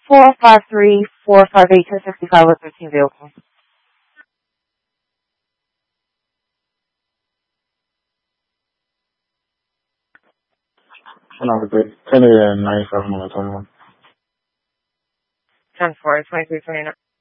453-458-265 with 13 vehicles. Number 10 and 97 on the 21. 10-4, 2329.